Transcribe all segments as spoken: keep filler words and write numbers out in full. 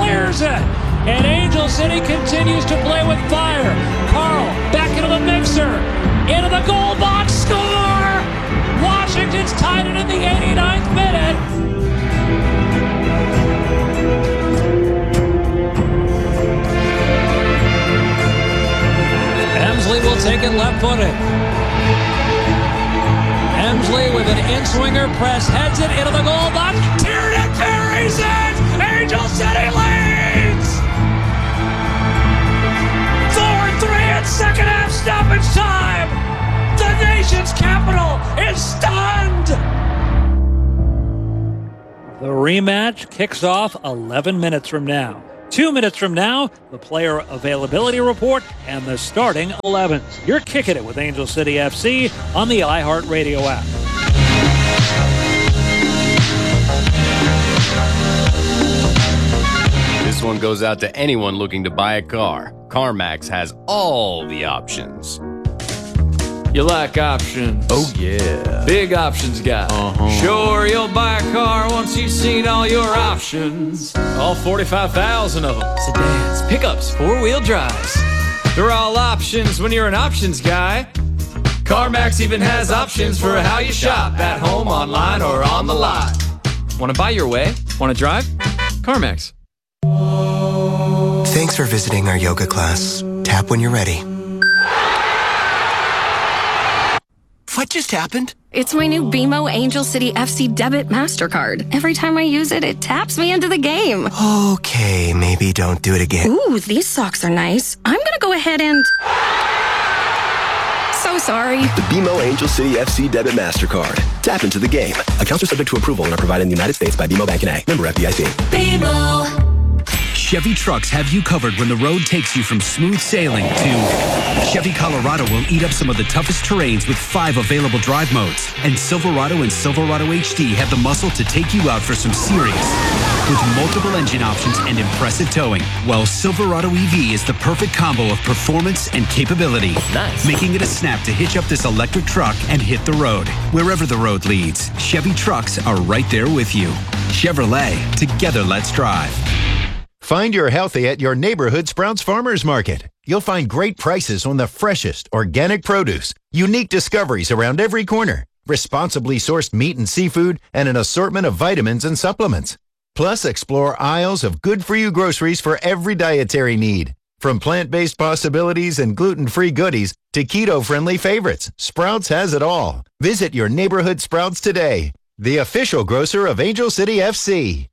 clears it. And Angel City continues to play with fire. Carl back into the mixer. Into the goal box. Score! Washington's tied it in the eighty-ninth minute. Emsley will take it left-footed. Emsley with an in-swinger press, heads it into the goal box. Tiernan buries it! Angel City leads! four three at second half stoppage time! The nation's capital is stunned! The rematch kicks off eleven minutes from now. Two minutes from now, the player availability report and the starting elevens. You're kicking it with Angel City F C on the iHeartRadio app. This one goes out to anyone looking to buy a car. CarMax has all the options. You like options? Oh, yeah. Big options guy. Uh-huh. Sure, you'll buy a car once you've seen all your options. All forty-five thousand of them. Sedans, pickups, four-wheel drives. They're all options when you're an options guy. CarMax even has options for how you shop, at home, online, or on the lot. Want to buy your way? Want to drive? CarMax. Thanks for visiting our yoga class. Tap when you're ready. What just happened? It's my new B M O Angel City F C debit MasterCard. Every time I use it, it taps me into the game. Okay, maybe don't do it again. Ooh, these socks are nice. I'm gonna go ahead and... So sorry. The B M O Angel City F C debit MasterCard. Tap into the game. Accounts are subject to approval and are provided in the United States by B M O Bank and A. Member F D I C. B M O. Chevy trucks have you covered when the road takes you from smooth sailing to Chevy Colorado will eat up some of the toughest terrains with five available drive modes. And Silverado and Silverado H D have the muscle to take you out for some serious with multiple engine options and impressive towing. While Silverado E V is the perfect combo of performance and capability. Nice. Making it a snap to hitch up this electric truck and hit the road. Wherever the road leads, Chevy trucks are right there with you. Chevrolet, together let's drive. Find your healthy at your neighborhood Sprouts Farmers Market. You'll find great prices on the freshest organic produce, unique discoveries around every corner, responsibly sourced meat and seafood, and an assortment of vitamins and supplements. Plus, explore aisles of good-for-you groceries for every dietary need. From plant-based possibilities and gluten-free goodies to keto-friendly favorites, Sprouts has it all. Visit your neighborhood Sprouts today, the official grocer of Angel City F C.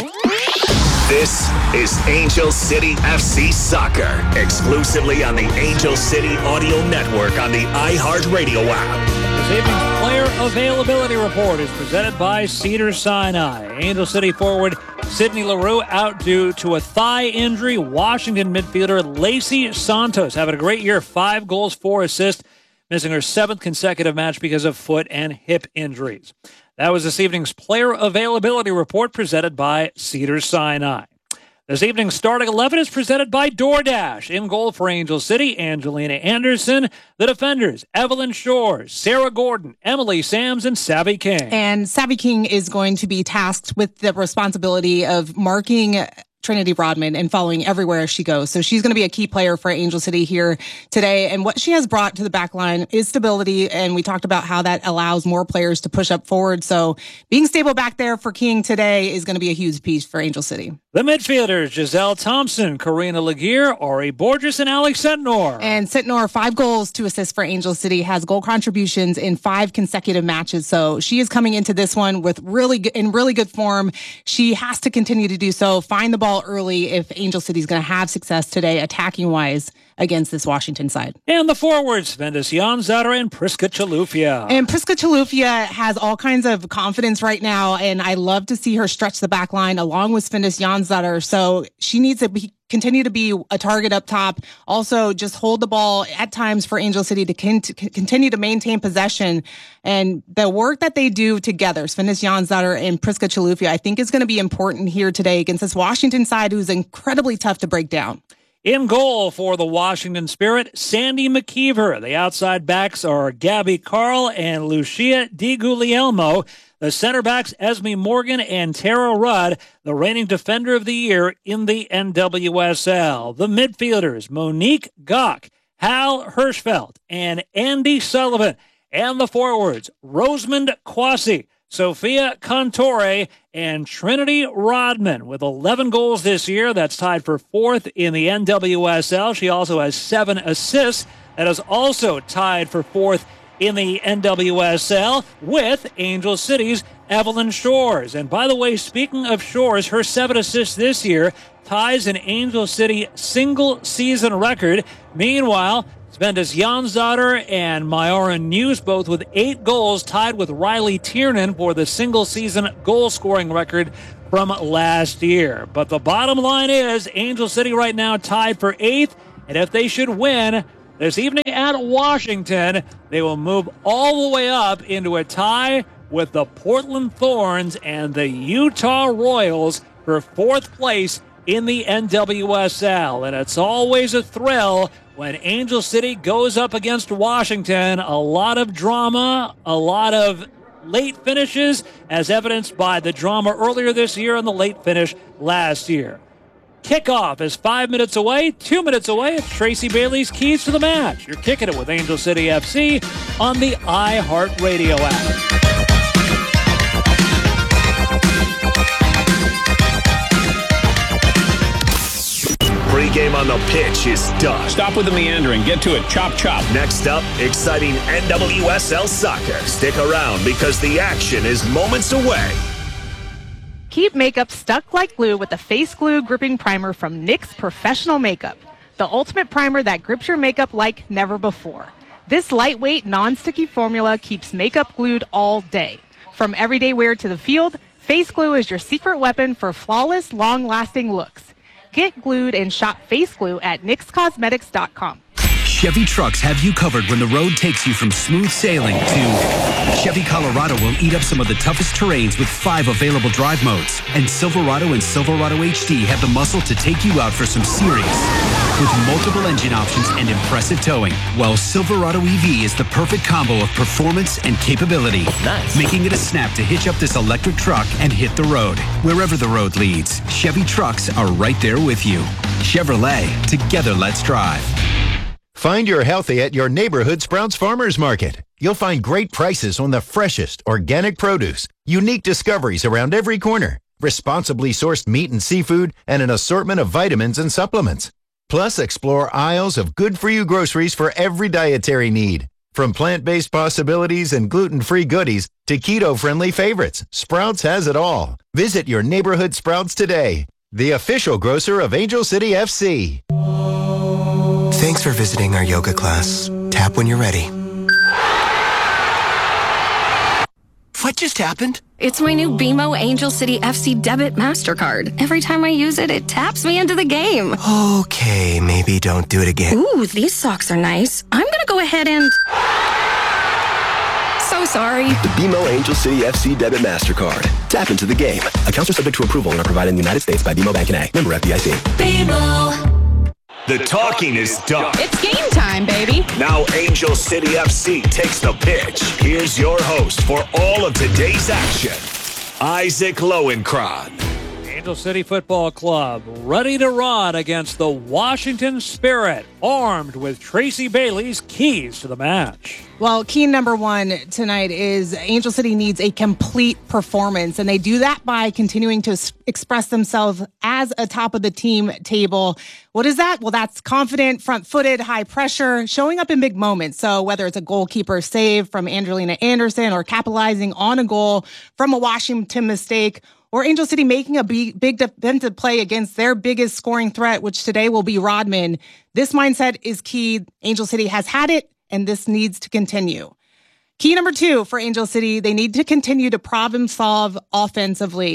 This is Angel City F C Soccer, exclusively on the Angel City Audio Network on the iHeartRadio app. This evening's player availability report is presented by Cedars-Sinai. Angel City forward Sidney Leroux out due to a thigh injury. Washington midfielder Lacey Santos having a great year, five goals, four assists, missing her seventh consecutive match because of foot and hip injuries. That was this evening's player availability report presented by Cedars-Sinai. This evening's starting eleven is presented by DoorDash. In goal for Angel City, Angelina Anderson. The defenders, Evelyn Shores, Sarah Gordon, Emily Sams, and Savvy King. And Savvy King is going to be tasked with the responsibility of marking Trinity Rodman and following everywhere she goes. So she's going to be a key player for Angel City here today. And what she has brought to the back line is stability. And we talked about how that allows more players to push up forward. So being stable back there for King today is going to be a huge piece for Angel City. The midfielders, Giselle Thompson, Karina Laguerre, Ari Borges, and Alex Sentnor. And Sentnor, five goals, two assists for Angel City, has goal contributions in five consecutive matches. So she is coming into this one with really good, in really good form. She has to continue to do so, find the ball early if Angel City is going to have success today, attacking-wise, against this Washington side. And the forwards, Vendis Janzadar and Priska Chalufia. And Priska Chalufia has all kinds of confidence right now, and I love to see her stretch the back line along with Vendis Janzadar. So she needs to be, continue to be a target up top. Also, just hold the ball at times for Angel City to con- continue to maintain possession. And the work that they do together, Vendis Janzadar and Priska Chalufia, I think is going to be important here today against this Washington side who's incredibly tough to break down. In goal for the Washington Spirit, Sandy McKeever. The outside backs are Gabby Carl and Lucia DiGuglielmo. The center backs, Esme Morgan and Tara Rudd, the reigning defender of the year in the N W S L. The midfielders, Monique Gok, Hal Hirschfeld, and Andy Sullivan. And the forwards, Rosamond Kwasi, Sophia Contore, and Trinity Rodman. With eleven goals this year, that's tied for fourth in the N W S L. She also has seven assists. That is also tied for fourth in the N W S L with Angel City's Evelyn Shores. And by the way, speaking of Shores, her seven assists this year ties an Angel City single-season record. Meanwhile, Svendes Jansdottir and Myora News, both with eight goals, tied with Riley Tiernan for the single-season goal-scoring record from last year. But the bottom line is Angel City right now tied for eighth, and if they should win this evening at Washington, they will move all the way up into a tie with the Portland Thorns and the Utah Royals for fourth place in the N W S L. And it's always a thrill when Angel City goes up against Washington. A lot of drama, a lot of late finishes, as evidenced by the drama earlier this year and the late finish last year. Kickoff is five minutes away, two minutes away. It's Tracy Bailey's Keys to the Match. You're kicking it with Angel City F C on the iHeartRadio app. Pre-game on the pitch is done. Stop with the meandering. Get to it. Chop, chop. Next up, exciting N W S L soccer. Stick around because the action is moments away. Keep makeup stuck like glue with the Face Glue Gripping Primer from N Y X Professional Makeup. The ultimate primer that grips your makeup like never before. This lightweight, non-sticky formula keeps makeup glued all day. From everyday wear to the field, Face Glue is your secret weapon for flawless, long-lasting looks. Get glued and shop Face Glue at nix cosmetics dot com. Chevy trucks have you covered when the road takes you from smooth sailing to Chevy Colorado will eat up some of the toughest terrains with five available drive modes. And Silverado and Silverado H D have the muscle to take you out for some serious. With multiple engine options and impressive towing, while Silverado E V is the perfect combo of performance and capability. Nice. Making it a snap to hitch up this electric truck and hit the road. Wherever the road leads, Chevy trucks are right there with you. Chevrolet, together let's drive. Find your healthy at your neighborhood Sprouts Farmers Market. You'll find great prices on the freshest organic produce, unique discoveries around every corner, responsibly sourced meat and seafood, and an assortment of vitamins and supplements. Plus, explore aisles of good-for-you groceries for every dietary need. From plant-based possibilities and gluten-free goodies to keto-friendly favorites, Sprouts has it all. Visit your neighborhood Sprouts today, the official grocer of Angel City F C. Thanks for visiting our yoga class. Tap when you're ready. What just happened? It's my new B M O Angel City F C Debit MasterCard. Every time I use it, it taps me into the game. Okay, maybe don't do it again. Ooh, these socks are nice. I'm gonna go ahead and... So sorry. The B M O Angel City F C Debit MasterCard. Tap into the game. Accounts are subject to approval and are provided in the United States by B M O Bank N A. Member F D I C. B M O. The talking is done. It's game time, baby. Now Angel City F C takes the pitch. Here's your host for all of today's action, Isaac Lowenkron. Angel City Football Club ready to run against the Washington Spirit, armed with Tracy Bailey's keys to the match. Well, key number one tonight is Angel City needs a complete performance, and they do that by continuing to s- express themselves as a top of the team table. What is that? Well, that's confident, front-footed, high pressure, showing up in big moments. So whether it's a goalkeeper save from Angelina Anderson or capitalizing on a goal from a Washington mistake, or Angel City making a big, big defensive play against their biggest scoring threat, which today will be Rodman. This mindset is key. Angel City has had it, and this needs to continue. Key number two for Angel City, they need to continue to problem solve offensively.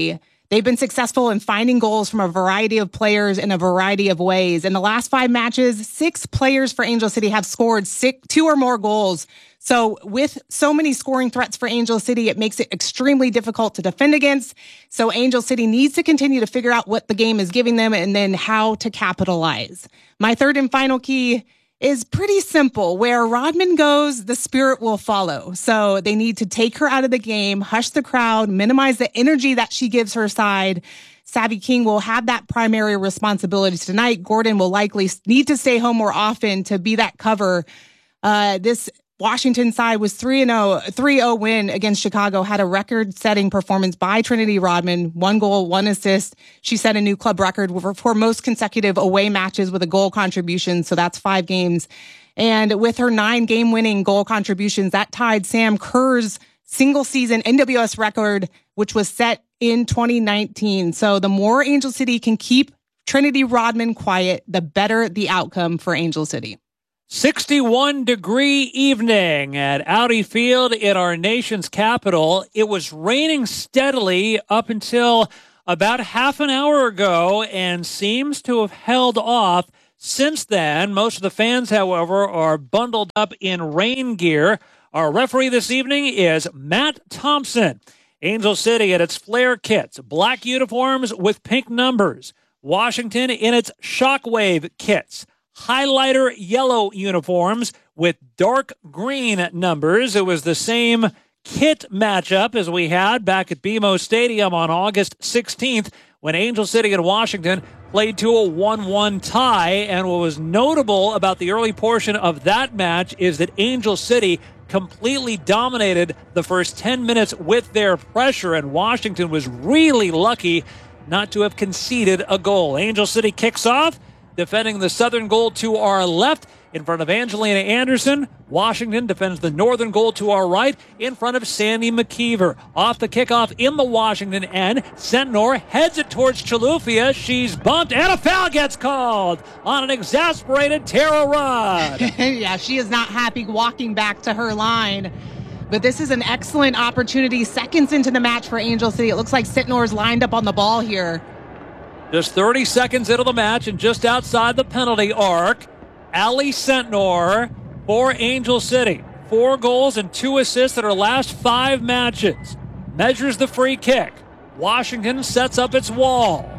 They've been successful in finding goals from a variety of players in a variety of ways. In the last five matches, six players for Angel City have scored six, two or more goals. So with so many scoring threats for Angel City, it makes it extremely difficult to defend against. So Angel City needs to continue to figure out what the game is giving them and then how to capitalize. My third and final key is pretty simple. Where Rodman goes, the spirit will follow. So they need to take her out of the game, hush the crowd, minimize the energy that she gives her side. Savvy King will have that primary responsibility tonight. Gordon will likely need to stay home more often to be that cover. Uh, this Washington side was three and oh, three oh win against Chicago, had a record-setting performance by Trinity Rodman, one goal, one assist. She set a new club record for most consecutive away matches with a goal contribution, so that's five games. And with her nine game-winning goal contributions, that tied Sam Kerr's single-season N W S record, which was set in twenty nineteen. So the more Angel City can keep Trinity Rodman quiet, the better the outcome for Angel City. sixty-one degree evening at Audi Field in our nation's capital. It was raining steadily up until about half an hour ago and seems to have held off since then. Most of the fans, however, are bundled up in rain gear. Our referee this evening is Matt Thompson. Angel City at its flare kits, black uniforms with pink numbers. Washington in its Shockwave kits. Highlighter yellow uniforms with dark green numbers. It was the same kit matchup as we had back at B M O Stadium on August sixteenth when Angel City and Washington played to a one one tie. And what was notable about the early portion of that match is that Angel City completely dominated the first ten minutes with their pressure, and Washington was really lucky not to have conceded a goal. Angel City kicks off, defending the southern goal to our left in front of Angelina Anderson. Washington defends the northern goal to our right in front of Sandy McKeever. Off the kickoff in the Washington end, Sentnor heads it towards Chalufia. She's bumped and a foul gets called on an exasperated Tara Rudd. Yeah, she is not happy walking back to her line. But this is an excellent opportunity. Seconds into the match for Angel City. It looks like Sentnor's lined up on the ball here. Just thirty seconds into the match and just outside the penalty arc, Allie Sentnor for Angel City. Four goals and two assists in her last five matches. Measures the free kick. Washington sets up its wall.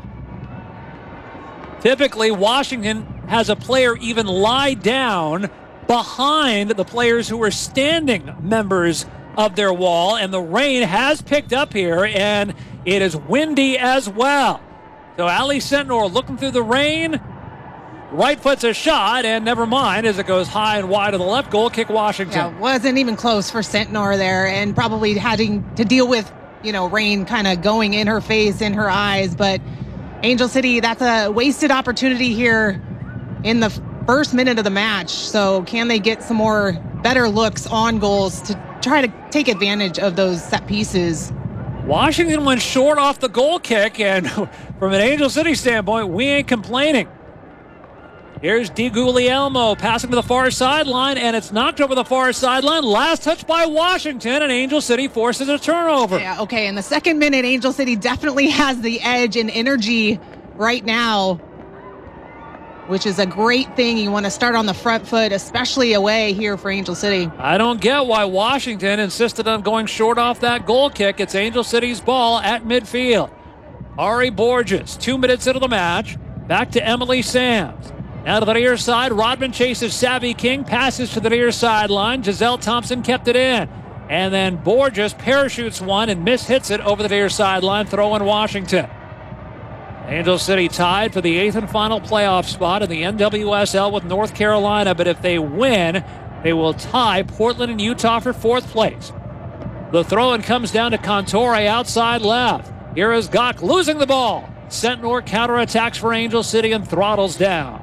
Typically, Washington has a player even lie down behind the players who are standing members of their wall, and the rain has picked up here, and it is windy as well. So Allie Sentnor looking through the rain, right foot's a shot, and never mind as it goes high and wide of the left. Goal kick Washington. Yeah, wasn't even close for Sentnor there, and probably having to deal with, you know, rain kind of going in her face, in her eyes. But Angel City, that's a wasted opportunity here in the first minute of the match. So can they get some more better looks on goals to try to take advantage of those set pieces? Washington went short off the goal kick, and from an Angel City standpoint, we ain't complaining. Here's DiGuglielmo passing to the far sideline, and it's knocked over the far sideline. Last touch by Washington, and Angel City forces a turnover. Yeah, okay, in the second minute, Angel City definitely has the edge and energy right now, which is a great thing. You want to start on the front foot, especially away here for Angel City. I don't get why Washington insisted on going short off that goal kick. It's Angel City's ball at midfield. Ari Borges, two minutes into the match, back to Emily Sams. Now to the near side, Rodman chases Savvy King, passes to the near sideline. Giselle Thompson kept it in. And then Borges parachutes one and mishits it over the near sideline, throw in Washington. Angel City tied for the eighth and final playoff spot in the N W S L with North Carolina, but if they win, they will tie Portland and Utah for fourth place. The throw-in comes down to Contore outside left. Here is Gok losing the ball. Sentnor counterattacks for Angel City and throttles down.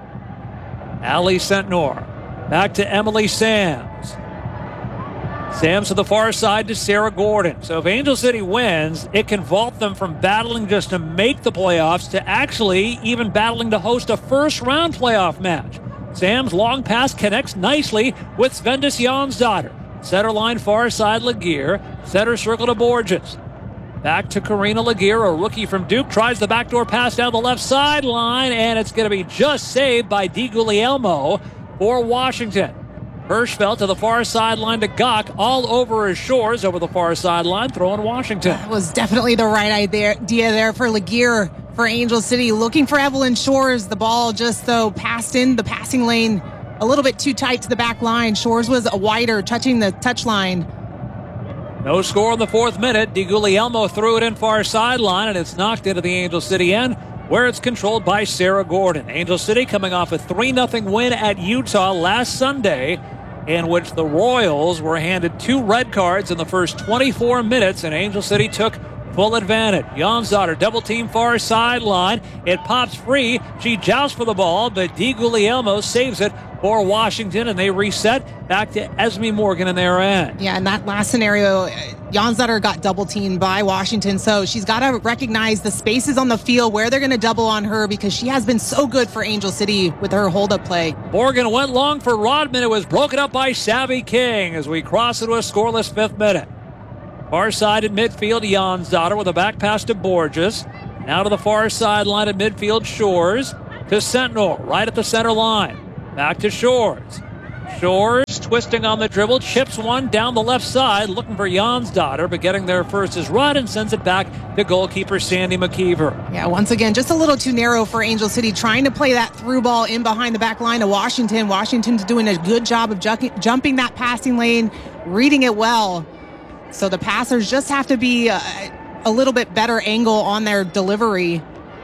Allie Sentnor back to Emily Sams. Sams to the far side to Sarah Gordon. So if Angel City wins, it can vault them from battling just to make the playoffs to actually even battling to host a first-round playoff match. Sams' long pass connects nicely with Svendis Jonsdottir. Center line far side Laguerre. Center circle to Borges. Back to Karina Laguerre, a rookie from Duke. Tries the backdoor pass down the left sideline, and it's going to be just saved by DiGuglielmo for Washington. Hirschfeld to the far sideline to Gach, all over his shores over the far sideline, throwing Washington. That was definitely the right idea there for Laguerre for Angel City. Looking for Evelyn Shores. The ball just, though, passed in the passing lane a little bit too tight to the back line. Shores was a wider, touching the touch line. No score in the fourth minute. DiGuglielmo threw it in far sideline, and it's knocked into the Angel City end, where it's controlled by Sarah Gordon. Angel City coming off a three nothing win at Utah last Sunday, in which the Royals were handed two red cards in the first twenty-four minutes, and Angel City took full advantage. Jonsdottir double team far sideline. It pops free. She jousts for the ball, but DiGuglielmo saves it for Washington, and they reset back to Esme Morgan in their end. Yeah, in that last scenario, Jonsdottir got double teamed by Washington, so she's got to recognize the spaces on the field where they're going to double on her, because she has been so good for Angel City with her hold-up play. Morgan went long for Rodman. It was broken up by Savvy King as we cross into a scoreless fifth minute. Far side at midfield, Jonsdottir with a back pass to Borges. Now to the far sideline at midfield, Shores to Sentinel, right at the center line. Back to Shores. Shores twisting on the dribble, chips one down the left side, looking for Jonsdottir, but getting there first is Rudd and sends it back to goalkeeper Sandy McKeever. Yeah, once again, just a little too narrow for Angel City, trying to play that through ball in behind the back line of Washington. Washington's doing a good job of ju- jumping that passing lane, reading it well. So the passers just have to be a, a little bit better angle on their delivery.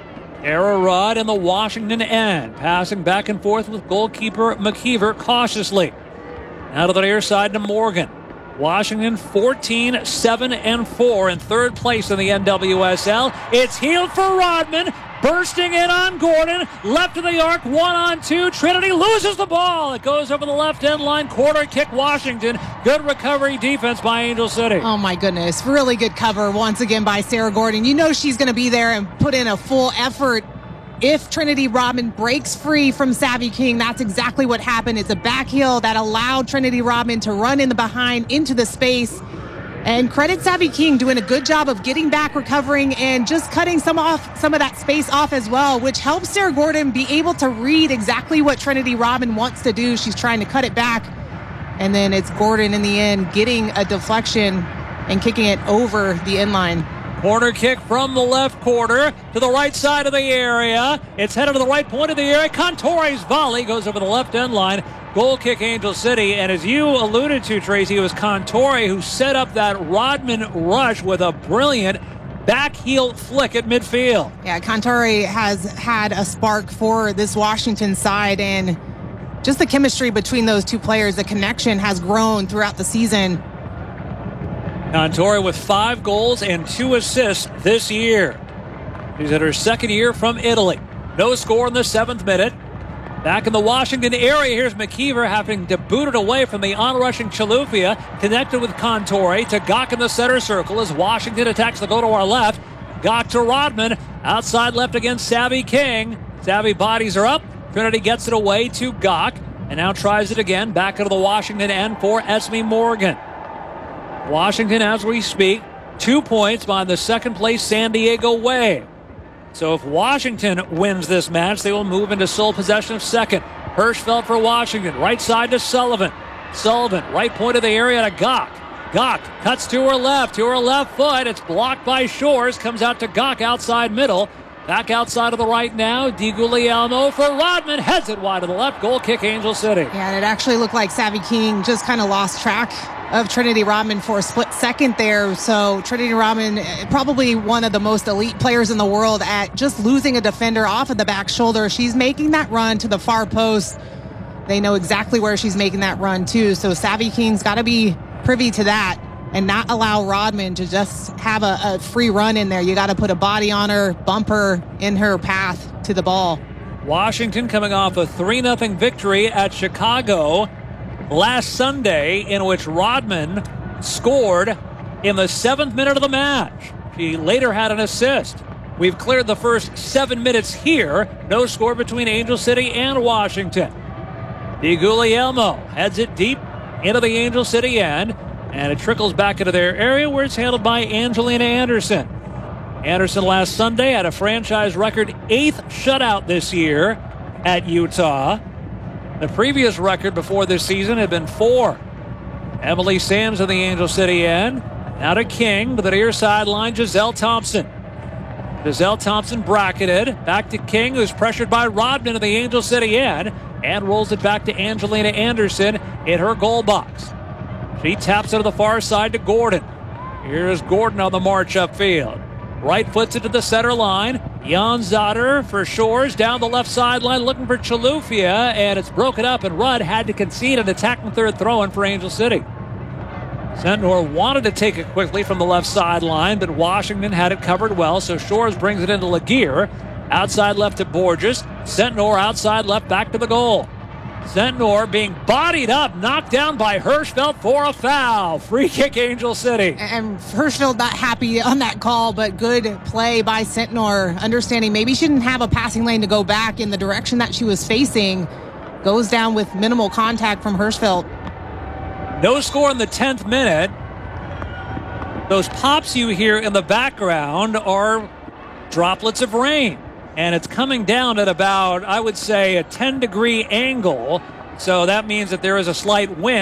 Tara Rudd in the Washington end, passing back and forth with goalkeeper McKeever cautiously. Now to the near side to Morgan. Washington fourteen, seven, and four in third place in the N W S L. It's healed for Rodman, bursting in on Gordon, left of the arc, one on two. Trinity loses the ball. It goes over the left end line, corner kick Washington. Good recovery defense by Angel City. Oh my goodness, really good cover once again by Sarah Gordon. You know she's going to be there and put in a full effort. If Trinity Rodman breaks free from Savvy King, that's exactly what happened. It's a back heel that allowed Trinity Rodman to run in the behind into the space. And credit Savvy King doing a good job of getting back, recovering, and just cutting some off, some of that space off as well, which helps Sarah Gordon be able to read exactly what Trinity Rodman wants to do. She's trying to cut it back, and then it's Gordon in the end getting a deflection and kicking it over the inline. Corner kick from the left corner to the right side of the area. It's headed to the right point of the area. Contore's volley goes over the left end line. Goal kick Angel City. And as you alluded to, Tracy, it was Contore who set up that Rodman rush with a brilliant back heel flick at midfield. Yeah, Contore has had a spark for this Washington side, and just the chemistry between those two players, the connection has grown throughout the season. Contore with five goals and two assists this year. She's in her second year from Italy. No score in the seventh minute. Back in the Washington area, here's McKeever having to boot it away from the onrushing Chilufya. Connected with Contore to Gach in the center circle as Washington attacks the goal to our left. Gach to Rodman. Outside left against Savvy King. Savvy bodies her up. Trinity gets it away to Gach. And now tries it again. Back into the Washington end for Esme Morgan. Washington, as we speak, two points behind the second place San Diego Wave. So if Washington wins this match, they will move into sole possession of second. Hirschfeld for Washington, right side to Sullivan. Sullivan, right point of the area to Gach. Gach cuts to her left, to her left foot. It's blocked by Shores, comes out to Gach outside middle. Back outside of the right now, DiGuglielmo for Rodman, heads it wide to the left, goal kick Angel City. Yeah, and it actually looked like Savvy King just kind of lost track of Trinity Rodman for a split second there. So Trinity Rodman, probably one of the most elite players in the world at just losing a defender off of the back shoulder. She's making that run to the far post. They know exactly where she's making that run too. So Savvy King's got to be privy to that and not allow Rodman to just have a, a free run in there. You got to put a body on her, bump her in her path to the ball. Washington coming off a three nothing victory at Chicago last Sunday, in which Rodman scored in the seventh minute of the match. She later had an assist. We've cleared the first seven minutes here. No score between Angel City and Washington. DiGuglielmo heads it deep into the Angel City end. And it trickles back into their area where it's handled by Angelina Anderson. Anderson last Sunday had a franchise record eighth shutout this year at Utah. The previous record before this season had been four. Emily Sams on the Angel City end. Now to King to the near sideline, Giselle Thompson. Giselle Thompson bracketed. Back to King, who's pressured by Rodman at the Angel City end. And rolls it back to Angelina Anderson in her goal box. She taps it to the far side to Gordon. Here's Gordon on the march upfield. Right foots it to the center line. Jan Zotter for Shores down the left sideline looking for Chalufia, and it's broken up, and Rudd had to concede an attacking third throw-in for Angel City. Sentnor wanted to take it quickly from the left sideline, but Washington had it covered well, so Shores brings it into Laguerre. Outside left to Borges. Sentnor outside left back to the goal. Sentnor being bodied up, knocked down by Hirschfeld for a foul. Free kick, Angel City. And Hirschfeld not happy on that call, but good play by Sentnor. Understanding maybe she didn't have a passing lane to go back in the direction that she was facing. Goes down with minimal contact from Hirschfeld. No score in the tenth minute. Those pops you hear in the background are droplets of rain. And it's coming down at about, I would say, a ten degree angle. So that means that there is a slight wind.